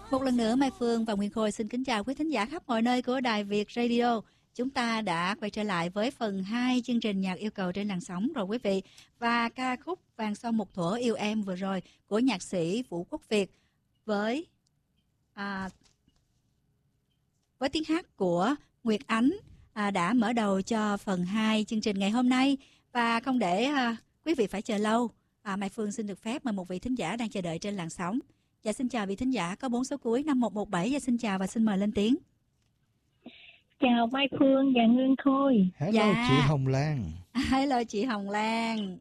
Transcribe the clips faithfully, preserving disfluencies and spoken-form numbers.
Một lần nữa Mai Phương và Nguyên Khôi xin kính chào quý thính giả khắp mọi nơi của Đài Việt Radio. Chúng ta đã quay trở lại với phần hai chương trình nhạc yêu cầu trên làn sóng rồi quý vị. Và ca khúc Vàng Son Một Thuở Yêu Em vừa rồi của nhạc sĩ Vũ Quốc Việt với à, với tiếng hát của Nguyệt Ánh à, đã mở đầu cho phần hai chương trình ngày hôm nay. Và không để à, quý vị phải chờ lâu, à, Mai Phương xin được phép mời một vị thính giả đang chờ đợi trên làn sóng. Dạ xin chào vị thính giả có bốn số cuối năm một một bảy. Dạ xin chào và xin mời lên tiếng. Chào Mai Phương và Nguyên Khôi. Hello Dạ. chị Hồng Lan. Hello chị Hồng Lan.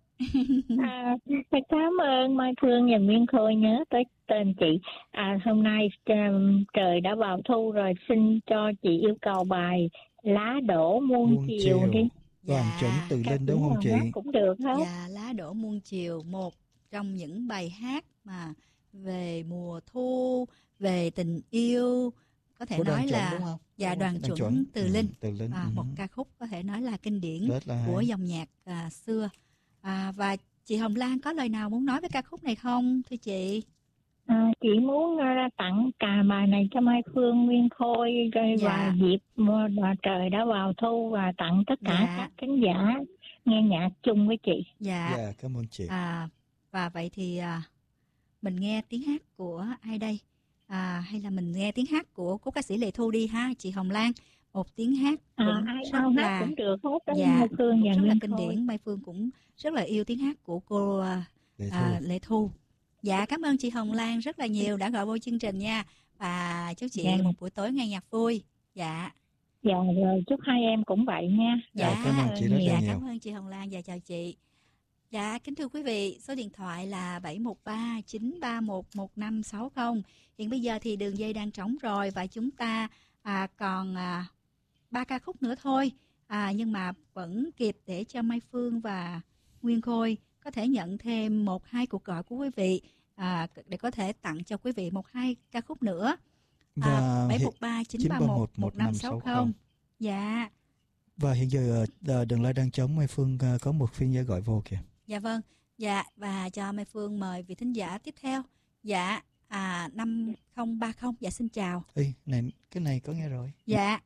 À, cảm ơn Mai Phương và Nguyên Khôi nhớ tới tên chị. À, hôm nay trời đã vào thu rồi, xin cho chị yêu cầu bài Lá Đổ Muôn, Muôn Chiều, chiều đi. Toàn Dạ. chuẩn từ lên đúng không chị? Cũng được hết. Dạ, Lá Đổ Muôn Chiều, một trong những bài hát mà về mùa thu, về tình yêu, có thể Của nói Đoàn Chuẩn là đúng không? dạ Đúng Đoàn không? Chuẩn, Chuẩn. Từ Ừ, Linh, Từ Linh. à, ừ. một ca khúc có thể nói là kinh điển Rất là của hay. dòng nhạc à, xưa. À, và chị Hồng Lan có lời nào muốn nói với ca khúc này không thưa chị? À, chị muốn uh, tặng cả bài này cho Mai Phương, Nguyên Khôi rồi Dạ. và dịp mùa và trời đã vào thu, và tặng tất cả Dạ. các khán giả nghe nhạc chung với chị. Dạ. Dạ, cảm ơn chị. À, và vậy thì à, mình nghe tiếng hát của ai đây? À, hay là mình nghe tiếng hát của cố ca sĩ Lệ Thu đi ha chị Hồng Lan. Một tiếng hát À, cũng ai rất ai là hát cũng được hết đó, dạ, Mai Phương và rất là Nguyên kinh Khôi. điển. Mai Phương cũng rất là yêu tiếng hát của cô à, Lệ Thu. à, Lệ Thu. Dạ, cảm ơn chị Hồng Lan rất là nhiều đã gọi vô chương trình nha. Và chúc chị Dạ. một buổi tối nghe nhạc vui. Dạ. Dạ rồi, chúc hai em cũng vậy nha. Dạ, Dạ, cảm ơn chị rất là dạ, nhiều. cảm ơn chị Hồng Lan và chào chị. Dạ, kính thưa quý vị, số điện thoại là bảy một ba chín ba một một năm sáu không. Hiện bây giờ thì đường dây đang trống rồi và chúng ta à, còn à, ba ca khúc nữa thôi. À, nhưng mà vẫn kịp để cho Mai Phương và Nguyên Khôi có thể nhận thêm một hai cuộc gọi của quý vị à, để có thể tặng cho quý vị một hai ca khúc nữa. Và bảy một ba chín ba một một năm sáu không. Dạ. Và hiện giờ ờ, đường lai đang trống, Mai Phương ờ, có một phiên giả gọi vô kìa. Dạ vâng. Dạ, và cho Mai Phương mời vị thính giả tiếp theo. Dạ, à, năm không ba không. Dạ xin chào. Ê, này, cái này có nghe rồi. Dạ.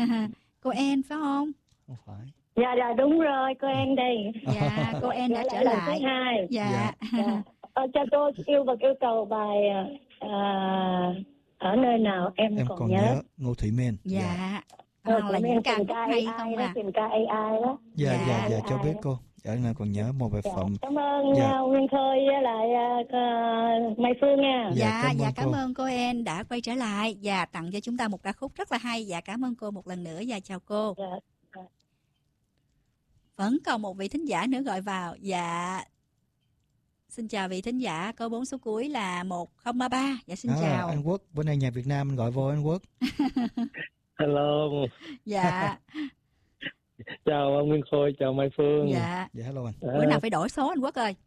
Cô En phải không? Không phải. Dạ dạ đúng rồi, cô En đây. Dạ, cô En đã Dạ, trở là lần lại. thứ hai. Dạ. Dạ. Ờ, cho cô yêu và yêu cầu bài à, ở nơi nào em, Em còn, còn nhớ. nhớ Ngô Thủy Men. Dạ. Ờ, À, là tìm những em ca tìm khúc ca hay a i không đó, à? tìm ca a i đó. Dạ, Dạ. dạ, dạ, cho Ai biết đó. cô. Dạ, là còn nhớ một bài Dạ. phẩm. Cảm ơn Dạ. uh, Nguyên Khôi với lại uh, Mai Phương nha. Dạ, Dạ, cảm dạ ơn cảm cô. ơn cô En đã quay trở lại và tặng cho chúng ta một ca khúc rất là hay. Dạ cảm ơn cô một lần nữa và chào cô. Dạ. Dạ. Vẫn còn một vị thính giả nữa gọi vào. Dạ. Xin chào vị thính giả có bốn số cuối là một không ba ba. Dạ xin À, chào. anh Quốc, bữa nay nhạc Việt Nam anh gọi vô anh Quốc. Hello, Dạ. chào ông Nguyên Khôi, chào Mai Phương. Dạ. Dạ, hello anh. À, Bữa nào phải đổi số anh Quốc ơi.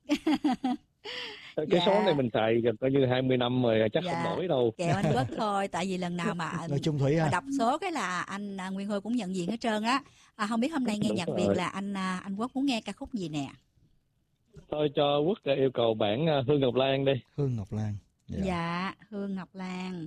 cái dạ. số này mình xài gần coi như hai mươi năm rồi, chắc Dạ. không đổi đâu. Kẹo anh Quốc thôi. Tại vì lần nào mà Nói chung Thủy mà ha. đọc số cái là anh à, Nguyên Khôi cũng nhận diện hết trơn á. À, không biết hôm nay nghe Đúng nhạc rồi. Việt là anh à, anh Quốc muốn nghe ca khúc gì nè? Tôi cho Quốc yêu cầu bản uh, Hương Ngọc Lan đi. Hương Ngọc Lan. Dạ, Dạ. Hương Ngọc Lan.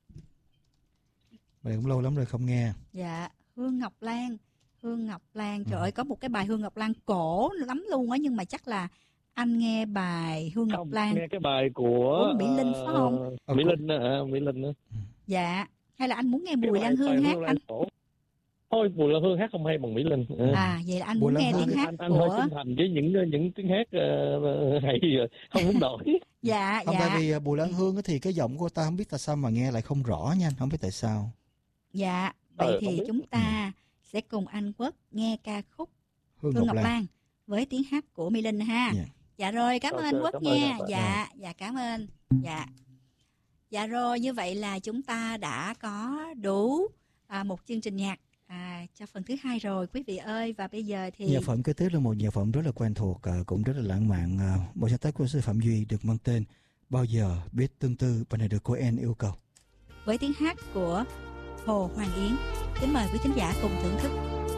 Bài cũng lâu lắm rồi không nghe. Dạ, Hương Ngọc Lan. Hương Ngọc Lan. Trời Ừ. ơi, có một cái bài Hương Ngọc Lan cổ lắm luôn á. Nhưng mà chắc là anh nghe bài Hương Ngọc Không, Lan. nghe cái bài của Của Mỹ Linh phải không? uh, Mỹ Linh, à, Mỹ Linh đó. Dạ. Hay là anh muốn nghe Cái Bùi bài- Lan Hương bài hát anh? cổ. Thôi Bùi Lan Hương hát không hay bằng Mỹ Linh. Ừ. À, vậy là anh Bùi muốn Lan nghe Hương tiếng thì hát anh anh hơi của... trung thành với những những tiếng hát uh, hay rồi, không muốn đổi. Dạ, Không, tại dạ. vì à, Bùi Lan Hương á thì cái giọng của ta không biết tại sao mà nghe lại không rõ nha anh, không biết tại sao. Dạ. Vậy Ờ, không thì biết. chúng ta sẽ cùng anh Quốc nghe ca khúc Hương, Hương Ngọc Ngọc Lan. Lan với tiếng hát của Mỹ Linh ha. Dạ. Dạ rồi, cảm ơn Ok, anh Quốc cảm ơn nha. các bạn. Dạ, dạ cảm ơn. Dạ. Dạ rồi, như vậy là chúng ta đã có đủ à, một chương trình nhạc à, cho phần thứ hai rồi quý vị ơi. Và bây giờ thì Nhạc phẩm kế tiếp là một nhạc phẩm rất là quen thuộc, à, cũng rất là lãng mạn. À, một sáng tác của sư Phạm Duy được mang tên Bao Giờ Biết Tương Tư, bài này được cô En yêu cầu. với tiếng hát của Hồ Hoàng Yến. Kính mời quý thính giả cùng thưởng thức.